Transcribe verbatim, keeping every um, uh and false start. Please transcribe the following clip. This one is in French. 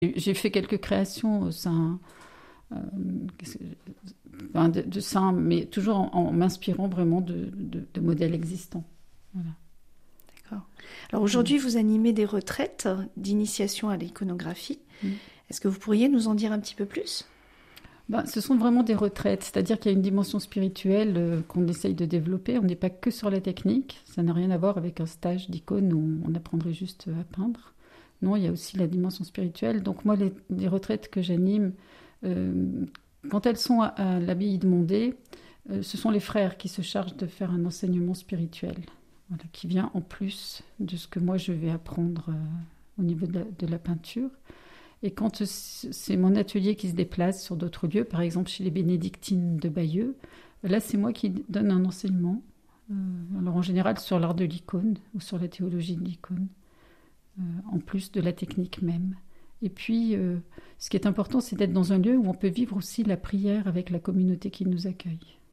J'ai fait quelques créations au sein euh, enfin, de, de ça, mais toujours en, en m'inspirant vraiment de, de, de modèles existants. Voilà. D'accord. Alors aujourd'hui, vous animez des retraites d'initiation à l'iconographie. Mmh. Est-ce que vous pourriez nous en dire un petit peu plus ? Ben, ce sont vraiment des retraites, c'est-à-dire qu'il y a une dimension spirituelle euh, qu'on essaye de développer. On n'est pas que sur la technique, ça n'a rien à voir avec un stage d'icône où on apprendrait juste à peindre. Non, il y a aussi la dimension spirituelle. Donc moi, les, les retraites que j'anime, euh, quand elles sont à, à l'abbaye de Mondé, euh, ce sont les frères qui se chargent de faire un enseignement spirituel, voilà, qui vient en plus de ce que moi je vais apprendre euh, au niveau de la, de la peinture. Et quand c'est mon atelier qui se déplace sur d'autres lieux, par exemple chez les bénédictines de Bayeux, là c'est moi qui donne un enseignement, euh, alors en général sur l'art de l'icône ou sur la théologie de l'icône, euh, en plus de la technique même. Et puis euh, ce qui est important, c'est d'être dans un lieu où on peut vivre aussi la prière avec la communauté qui nous accueille.